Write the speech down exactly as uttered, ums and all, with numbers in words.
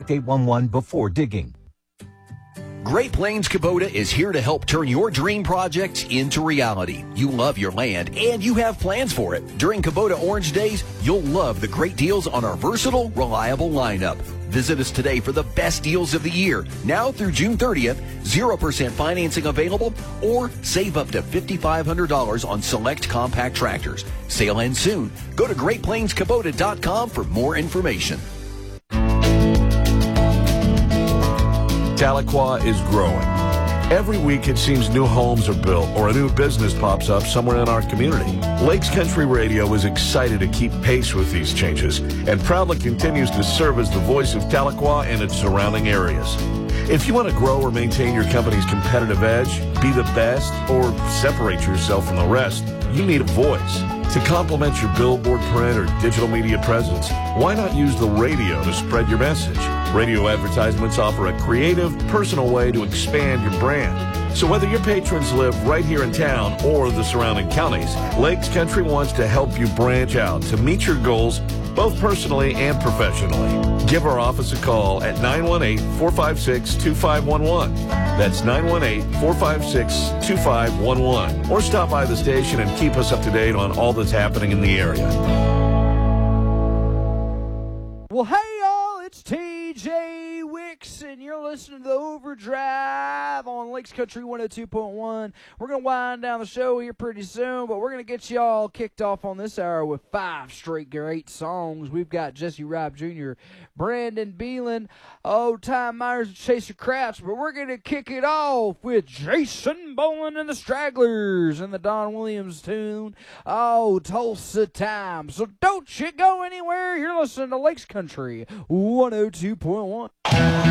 contact eight one one before digging. Great Plains Kubota is here to help turn your dream projects into reality. You love your land and you have plans for it. During Kubota Orange Days, you'll love the great deals on our versatile, reliable lineup. Visit us today for the best deals of the year. Now through June thirtieth, zero percent financing available or save up to five thousand five hundred dollars on select compact tractors. Sale ends soon. Go to great plains kubota dot com for more information. Tahlequah is growing. Every week it seems new homes are built or a new business pops up somewhere in our community. Lakes Country Radio is excited to keep pace with these changes and proudly continues to serve as the voice of Tahlequah and its surrounding areas. If you want to grow or maintain your company's competitive edge, be the best, or separate yourself from the rest, you need a voice. To complement your billboard, print, or digital media presence, why not use the radio to spread your message? Radio advertisements offer a creative, personal way to expand your brand. So whether your patrons live right here in town or the surrounding counties, Lakes Country wants to help you branch out to meet your goals both personally and professionally. Give our office a call at nine one eight, four five six, two five one one. That's nine one eight, four five six, two five one one. Or stop by the station and keep us up to date on all that's happening in the area. Well, hey, y'all, it's T J Wicks, and you're listening to the Overdrive on Lakes Country one oh two point one. We're going to wind down the show here pretty soon, but we're going to get you all kicked off on this hour with five straight great songs. We've got Jesse Ripe Junior, Brandon Beelan, Old Time Myers, and Chaser Craps, but we're going to kick it off with Jason Boland and the Stragglers and the Don Williams tune, Oh, Tulsa Time. So don't you go anywhere. You're listening to Lakes Country one oh two point one.